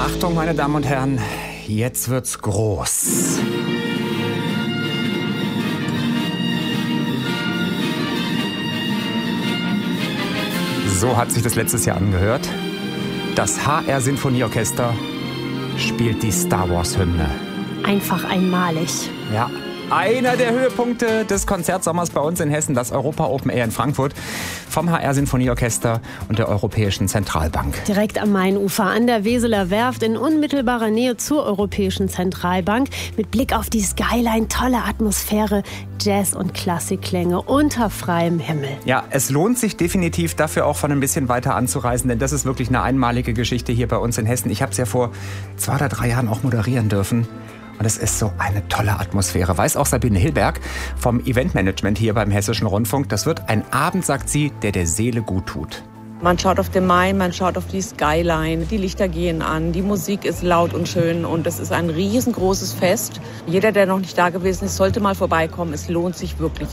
Achtung, meine Damen und Herren, jetzt wird's groß. So hat sich das letztes Jahr angehört. Das HR-Sinfonieorchester spielt die Star Wars-Hymne. Einfach einmalig. Ja, einer der Höhepunkte des Konzertsommers bei uns in Hessen, das Europa Open Air in Frankfurt vom HR-Sinfonieorchester und der Europäischen Zentralbank. Direkt am Mainufer an der Weseler Werft in unmittelbarer Nähe zur Europäischen Zentralbank. Mit Blick auf die Skyline, tolle Atmosphäre, Jazz- und Klassikklänge unter freiem Himmel. Ja, es lohnt sich definitiv dafür auch von ein bisschen weiter anzureisen, denn das ist wirklich eine einmalige Geschichte hier bei uns in Hessen. Ich habe es ja vor 2 oder 3 Jahren auch moderieren dürfen. Und es ist so eine tolle Atmosphäre. Weiß auch Sabine Hillberg vom Eventmanagement hier beim Hessischen Rundfunk. Das wird ein Abend, sagt sie, der Seele gut tut. Man schaut auf den Main, man schaut auf die Skyline, die Lichter gehen an, die Musik ist laut und schön und es ist ein riesengroßes Fest. Jeder, der noch nicht da gewesen ist, sollte mal vorbeikommen. Es lohnt sich wirklich.